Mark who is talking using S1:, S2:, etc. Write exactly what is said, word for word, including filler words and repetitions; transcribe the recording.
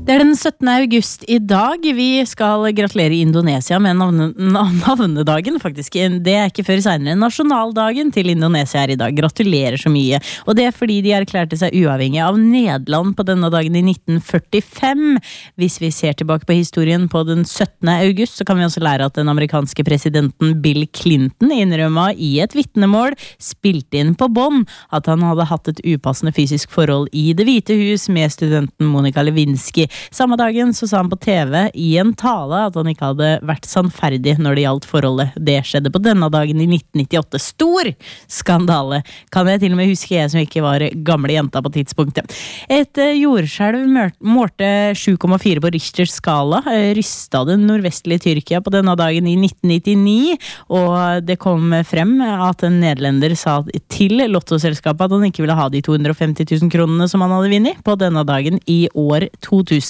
S1: Det er den syttende august i dag. Vi skal gratulere Indonesia med navne, navnedagen, faktisk. Det er ikke før senere. Nasjonaldagen til Indonesia er i dag. Gratulerer så mye. Og det er fordi de erklærte seg uavhengig av Nederland på denne dagen i nitten førtifem. Hvis vi ser tilbake på historien på den syttende august, så kan vi også lære at den amerikanske presidenten Bill Clinton innrømmet i et vitnemål, spilte inn på bånd, at han hadde hatt et upassende fysisk forhold i Det hvite hus med studenten Monica Lewinsky. Samme dagen så sa han på T V i en tale at han ikke hadde vært sannferdig når det gjaldt forholdet. Det skjedde på denne dagen i nitten nittiåtte. Stor skandale! Kan jeg til og med huske, jeg som ikke var gamle jenta på tidspunktet. Et jordskjelv målte sju komma fire på Richters skala, rystet det nordvestlige Tyrkia på denne dagen i nitten nittini, og det kom frem at en nederlender sa til lottoselskapet at han ikke ville ha de to hundre og femti tusen kronene som han hadde vunnet på denne dagen i år to tusen.